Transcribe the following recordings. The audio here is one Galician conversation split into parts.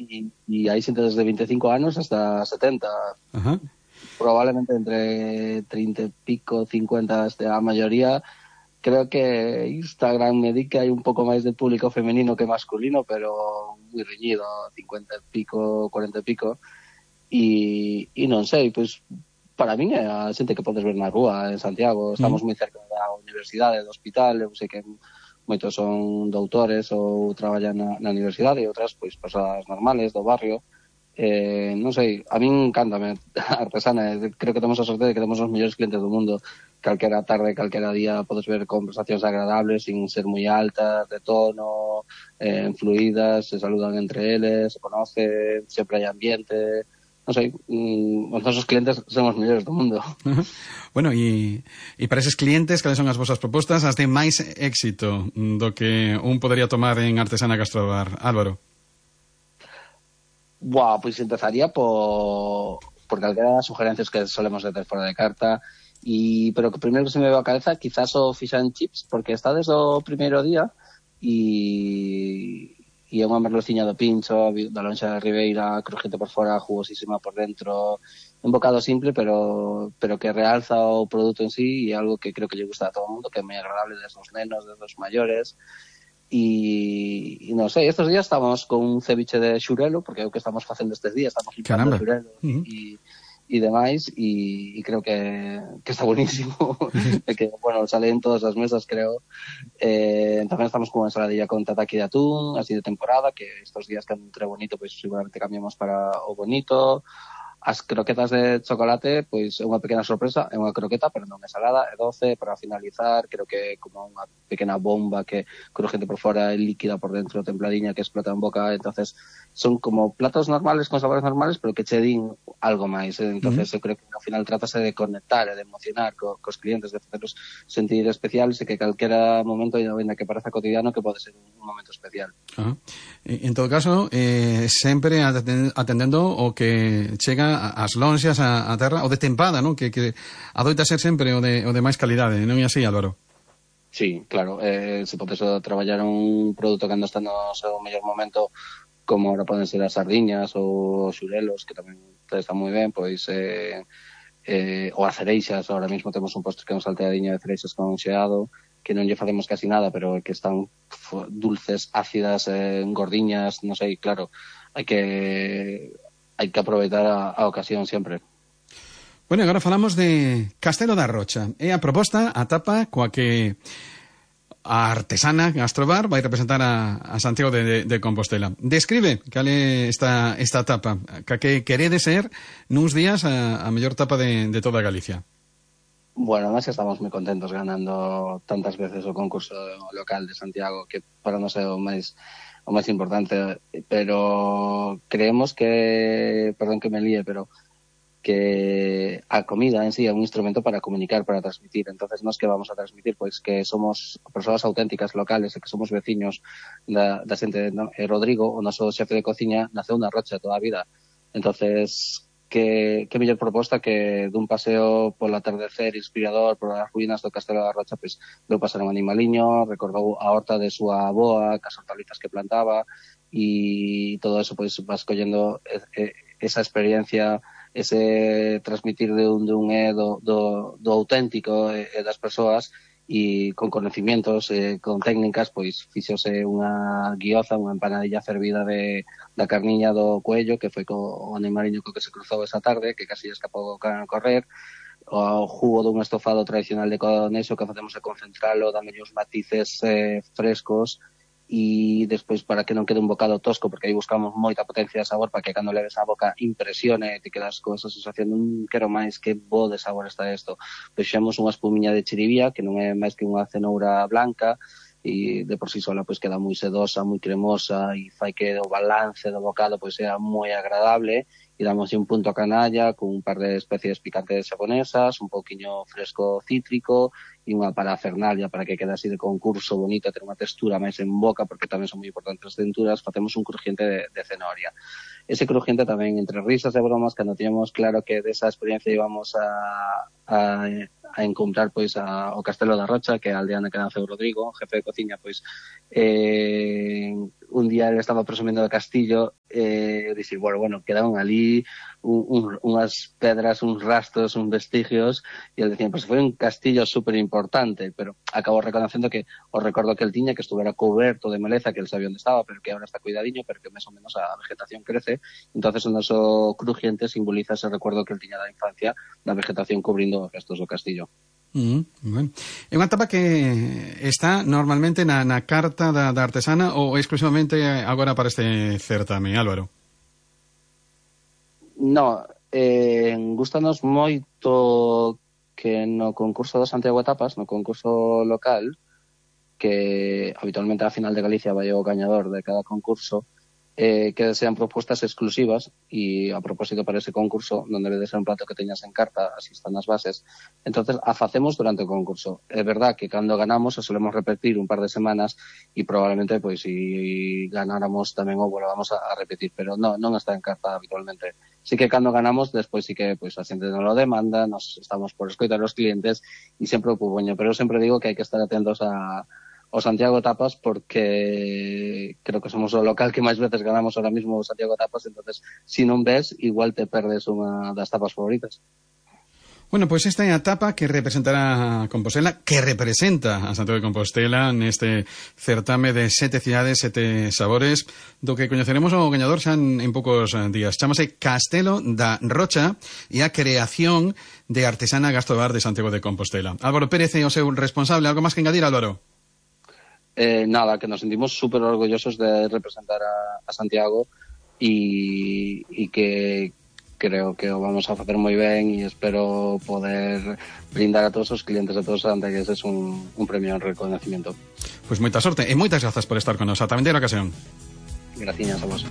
y hay xente desde 25 anos hasta 70. Ajá. Probablemente entre 30 e pico, 50 a maioría. Creo que Instagram me di que hai un pouco máis de público femenino que masculino, pero moi reñido, 50 e pico, 40 e pico. E non sei, pois para min é a xente que podes ver na rúa en Santiago. Estamos moi cerca da universidade, do hospital. Eu sei que moitos son doutores ou traballan na universidade, e outras pois persoas normales do barrio. Non sei, a min encántame a Artesana. Creo que temos a sorte de que temos os mellores clientes do mundo. Calquera tarde, calquera día podes ver conversacións agradables sin ser moi altas, de tono, fluidas, se saludan entre eles, se conocen, sempre hai ambiente. Non sei, os nosos clientes son os mellores do mundo. Bueno, e para eses clientes, cales son as vosas propostas, as de máis éxito do que un podería tomar en Artesana Gastrobar? Álvaro. Pois empezaría por calquera das sugerencias que solemos ter fora de carta, pero que primeiro que se me veo a cabeza quizás o fish and chips, porque está desde o primeiro día e é unha merluciña do pincho, da lonxa de Ribeira, crujente por fora, jugosísima por dentro, un bocado simple, pero que realza o produto en sí, e algo que creo que lle gusta a todo o mundo, que é moi agradable desde os nenos, desde os maiores. E non sei, estes días estamos con un ceviche de xurelo, porque é o que estamos facendo estes días, estamos limpiando xurelo e demais, e creo que está buenísimo. E que, bueno, sale en todas as mesas, creo. Tamén estamos con unha ensaladilla con tataki de atún, así de temporada, que estes días que entre bonito, pois seguramente cambiamos para o bonito. As croquetas de chocolate, pois é unha pequena sorpresa, é unha croqueta, pero non é salada, é doce, para finalizar, creo que é como unha pequena bomba que crujente por fora, é líquida por dentro, templadiña, que explota en boca. Entonces son como platos normales, con sabores normales, pero que che din algo máis. Entonces eu creo que ao final trátase de conectar e de emocionar cos clientes, de facerlos sentir especiales, e que calquera momento, ainda que pareza cotidiano, que pode ser un momento especial. En todo caso, sempre atendendo o que chega as lonxas a terra, o de tempada, non? Que adoita ser sempre o de máis calidade, non é así, Álvaro? Sí, claro, se podes traballar un produto cando está no seu mellor momento, como ahora poden ser as sardiñas ou os xurelos, que tamén están moi ben, pois ou as cereixas. Ahora mesmo temos un postre que é un salteadiño de cereixas con xeado, que non lle facemos casi nada, pero que están dulces, ácidas, gordiñas, non sei, claro, hai que aproveitar a ocasión sempre. Bueno, agora falamos de Castelo da Rocha. É a proposta, a tapa coa que a Artesana Gastrobar vai representar a Santiago de Compostela. Describe cal é esta tapa, que querede ser nuns días a mellor tapa de toda Galicia. Bueno, además estamos moi contentos ganando tantas veces o concurso local de Santiago, que para nós é o máis importante, pero creemos que, perdón que me líe, pero que a comida en sí é un instrumento para comunicar, para transmitir. Entonces, nós que vamos a transmitir? Pois que somos persoas auténticas, locales, e que somos veciños da xente, ¿no? Rodrigo, o noso xefe de cociña, naceu na Rocha toda a vida. Entonces, que mellor proposta que dun paseo polo atardecer inspirador por as ruínas do Castelo da Rocha, pois veu pasar un animaliño, recordou a horta de súa avoa, cas hortalizas que plantaba, e todo eso pois vas collendo esa experiencia, ese transmitir de un do auténtico e das persoas, e con conocimientos, con técnicas, pois fixose unha guioza, unha empanadilla fervida da carniña do cuello, que foi co animaliño co que se cruzou esa tarde, que casi escapou a correr, o jugo dun estofado tradicional de conexo que facemos a concentralo, dámelle os matices frescos, e despois para que non quede un bocado tosco, porque aí buscamos moita potencia de sabor para que cando leves a boca impresione e te quedas con esa sensación quero máis, que bo de sabor está isto. Fixemos unha espumiña de chiribía, que non é máis que unha cenoura blanca, e de por sí sola pois queda moi sedosa, moi cremosa, e fai que o balance do bocado pois sea moi agradable, e damos un punto a canalla con un par de especies picantes xaponesas, un pouquiño fresco cítrico e unha parafernalia para que quede así de concurso bonito, ter unha textura máis en boca, porque tamén son moi importantes as texturas. Facemos un crujiente de cenoria. Ese crujiente tamén, entre risas e bromas, cando tiñamos claro que desa experiencia íbamos a encontrar pois o Castelo da Rocha, que é a aldea na que naceu Rodrigo, jefe de cociña, pois un día ele estaba presumindo do castillo, dixi, bueno, quedaron ali unhas pedras, uns rastros, uns vestigios, e ele dicía, pues foi un castillo super importante, pero acabou reconocendo que o recordo que el tiña, que estuvera coberto de maleza, que el sabía onde estaba, pero que ahora está cuidadiño, pero que máis ou menos a vegetación crece, entonces o noso crujiente simboliza ese recuerdo que el tiña da infancia, da vegetación cubrindo os restos do castillo. Bueno. É unha tapa que está normalmente na carta da artesana ou exclusivamente agora para este certame, Álvaro? No, gustanos moito que no concurso do Santiago Tapas, no concurso local, que habitualmente a final de Galicia vai o gañador de cada concurso, que sean propuestas exclusivas, e a propósito para ese concurso, donde debe de ser un plato que teñas en carta, así están as bases, entonces a facemos durante o concurso. É verdad que cando ganamos solemos repetir un par de semanas, e probablemente, pois, si ganáramos tamén o volvamos a repetir, pero non está en carta habitualmente. Sí que cando ganamos, despois sí que pois a xente non lo demanda, nos estamos por escoitar os clientes, e sempre o puboño, pero eu sempre digo que hai que estar atentos o Santiago Tapas, porque creo que somos o local que máis veces ganamos ahora mismo o Santiago Tapas, entonces si non ves, igual te perdes unha das tapas favoritas. Bueno, pois esta é a tapa que representará a Compostela, que representa a Santiago de Compostela neste certame de 7 cidades, 7 sabores, do que coñeceremos o gañador xa en poucos días. Chámase Castelo da Rocha e a creación de artesana Gastrobar de Santiago de Compostela. Álvaro Pérez é o seu responsable. Algo máis que engadir, Álvaro? Nada, que nos sentimos súper orgullosos de representar a Santiago y que creo que o vamos a facer moi ben, e espero poder brindar a todos os clientes, a todos, ante que ese es un premio en reconocimiento. Pois moita sorte e moitas grazas por estar con nos. Ata a vindeira ocasión. Graciñas a vos.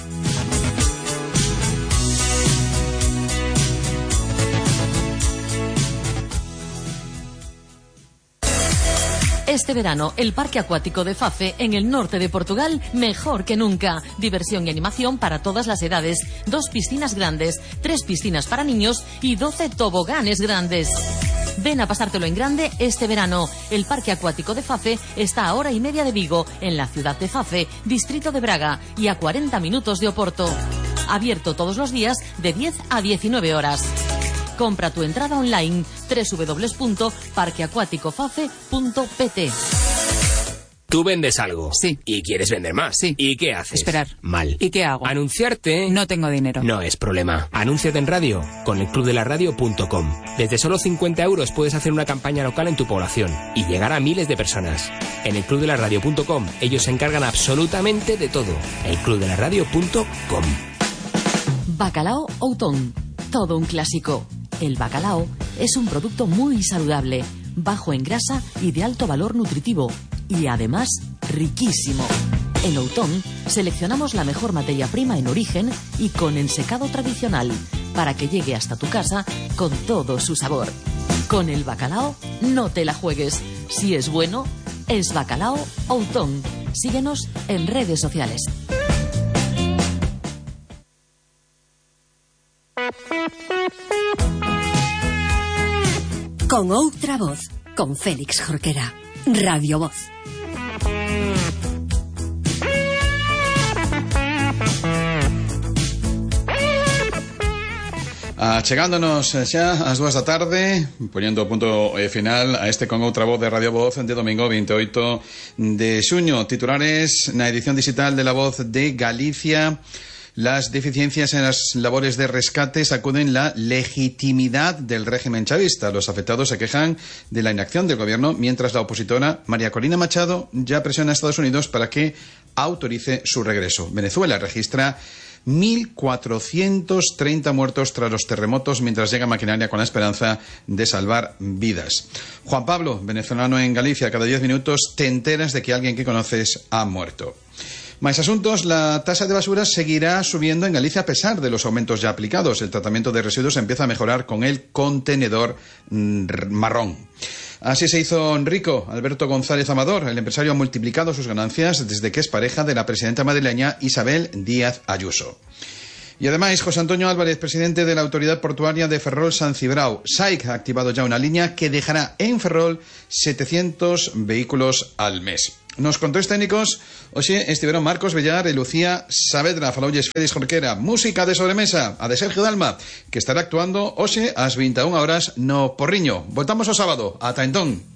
Este verano, el Parque Acuático de Fafe, en el norte de Portugal, mejor que nunca. Diversión y animación para todas las edades. 2 piscinas grandes, 3 piscinas para niños y 12 toboganes grandes. Ven a pasártelo en grande este verano. El Parque Acuático de Fafe está a 1:30 de Vigo, en la ciudad de Fafe, distrito de Braga, y a 40 minutos de Oporto. Abierto todos los días de 10 a 19 horas. Compra tu entrada online www.parqueacuaticofafe.pt. Tú vendes algo. Sí. Y quieres vender más. Sí. ¿Y qué haces? Esperar. Mal. ¿Y qué hago? Anunciarte. No tengo dinero. No es problema. Anúnciate en radio con elclubdelaradio.com. Desde solo 50 euros puedes hacer una campaña local en tu población y llegar a miles de personas. En elclubdelaradio.com ellos se encargan absolutamente de todo. elclubdelaradio.com. Bacalao Outón. Todo un clásico. El bacalao es un producto muy saludable, bajo en grasa y de alto valor nutritivo, y además riquísimo. En Outón seleccionamos la mejor materia prima en origen y con ensecado tradicional, para que llegue hasta tu casa con todo su sabor. Con el bacalao no te la juegues. Si es bueno, es Bacalao Outón. Síguenos en redes sociales. Con outra voz, con Félix Jorquera. Radio Voz. Chegándonos xa ás 2 da tarde, poñendo punto final a este Con outra voz de Radio Voz de domingo 28 de xuño. Titulares na edición digital de La Voz de Galicia. Las deficiencias en las labores de rescate sacuden la legitimidad del régimen chavista. Los afectados se quejan de la inacción del gobierno, mientras la opositora María Corina Machado ya presiona a Estados Unidos para que autorice su regreso. Venezuela registra 1.430 muertos tras los terremotos, mientras llega maquinaria con la esperanza de salvar vidas. Juan Pablo, venezolano en Galicia, cada 10 minutos te enteras de que alguien que conoces ha muerto. Más asuntos, la tasa de basura seguirá subiendo en Galicia a pesar de los aumentos ya aplicados. El tratamiento de residuos empieza a mejorar con el contenedor marrón. Así se hizo rico Alberto González Amador. El empresario ha multiplicado sus ganancias desde que es pareja de la presidenta madrileña Isabel Díaz Ayuso. Y además, José Antonio Álvarez, presidente de la Autoridad Portuaria de Ferrol-San Cibrao, SAIC, ha activado ya una línea que dejará en Ferrol 700 vehículos al mes. Nos controis técnicos hoxe estiveron Marcos Bellar e Lucía Saavedra. Faloulles Félix Jorquera. Música de sobremesa, a de Sergio Dalma, que estará actuando hoxe ás 21 horas no Porriño. Voltamos o sábado. Ata entón.